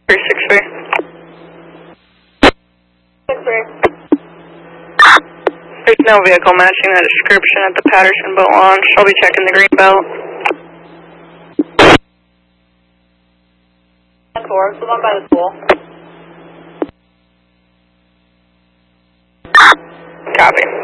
363. 63. There's no vehicle matching the description at the Patterson boat launch. I'll be checking the green belt. 4, the one by the pool. Copy.